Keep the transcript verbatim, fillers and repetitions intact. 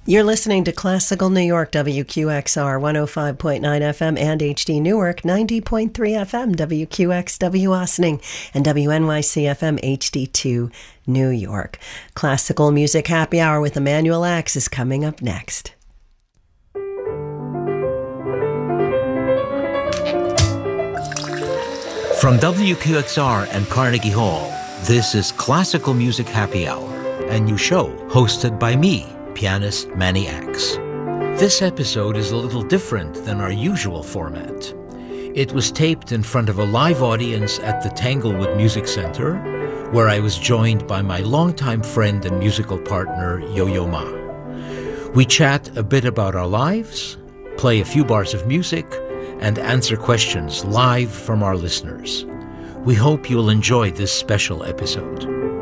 You're listening to Classical New York, W Q X R, one oh five point nine F M, and H D Newark, ninety point three F M, W Q X W Ossining, and W N Y C F M, H D two, New York. Classical Music Happy Hour with Emanuel Ax is coming up next. From W Q X R and Carnegie Hall, this is Classical Music Happy Hour, a new show hosted by me, pianist Manny Ax. This episode is a little different than our usual format. It was taped in front of a live audience at the Tanglewood Music Center, where I was joined by my longtime friend and musical partner, Yo-Yo Ma. We chat a bit about our lives, play a few bars of music, and answer questions live from our listeners. We hope you'll enjoy this special episode.